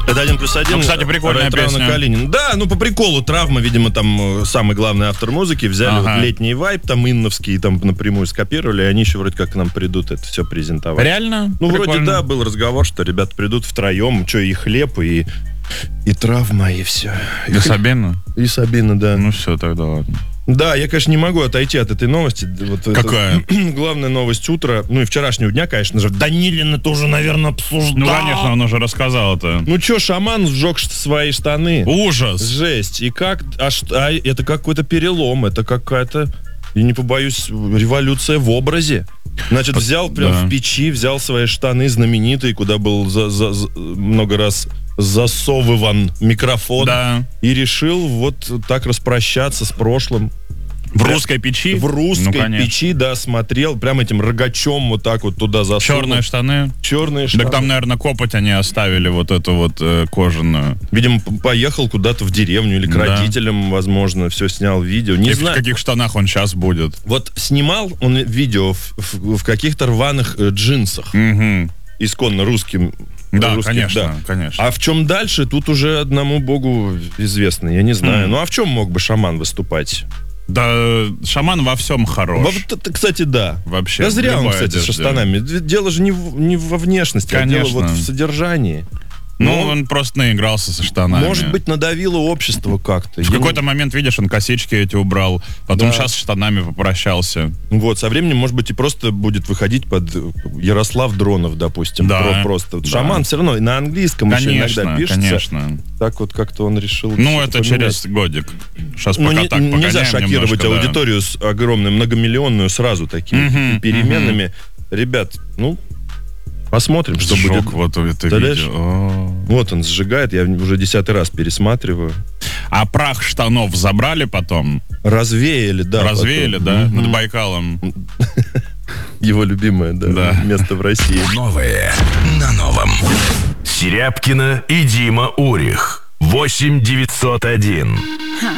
Это 1+1. Ну, кстати, прикольная песня. Калинин. Да, ну по приколу Травма, видимо, там самый главный автор музыки. Взяли вот летний вайб, там инновский, там напрямую скопировали, и они еще вроде как к нам придут это все презентовать. Реально? Ну, прикольно. вроде да, был разговор, что ребята придут втроем, что и Хлеб, и Травма, и все. И Сабина? И Сабина, да. Ну все, тогда ладно. Да, я, конечно, не могу отойти от этой новости. Вот какая? Главная новость утра, ну и вчерашнего дня, конечно же. Данилин это уже, наверное, обсуждал. Ну, конечно, он уже рассказал это. Ну что, Шаман сжег свои штаны. Ужас! Жесть. И как? Это какой-то перелом, это какая-то, я не побоюсь, революция в образе. Значит, взял прям в печи, взял свои штаны знаменитые, куда был много раз засовыван микрофон. Да. И решил вот так распрощаться с прошлым. В русской печи? В русской печи, да, смотрел, прям этим рогачом вот так вот туда засунул. Черные штаны? Черные штаны. Так там, наверное, копоть они оставили, вот эту вот кожаную. Видимо, поехал куда-то в деревню или к родителям, возможно, все снял видео. Не знаю. В каких штанах он сейчас будет? Вот снимал он видео в каких-то рваных джинсах. Угу. Исконно русским. Да, русских, конечно, да. конечно. А в чем дальше, тут уже одному богу известно, я не знаю. Ну а в чем мог бы Шаман выступать? Да, Шаман во всем хорош. Кстати, да. Вообще. Да зря он, кстати, со штанами. Дело же не во внешности, конечно. А дело вот в содержании. Ну, он просто наигрался со штанами. Может быть, надавило общество как-то. В какой-то момент, видишь, он косички эти убрал, потом сейчас с штанами попрощался. Вот, со временем, может быть, и просто будет выходить под Ярослав Дронов, допустим. Да. Просто. Да. Шаман все равно на английском еще иногда пишется. Конечно. Так вот как-то он решил. Ну, это через годик. Сейчас пока так погоняем нельзя шокировать немножко, аудиторию с огромной, многомиллионную сразу такими переменами. Ребят, посмотрим, что будет. Вот это видео. Вот он сжигает, я уже 10-й раз пересматриваю. А прах штанов забрали потом? Развеяли, да. Развеяли, да? Над Байкалом. Его любимое, да, место в России. Новое на новом. Серябкина и Дима Урих. 8 901.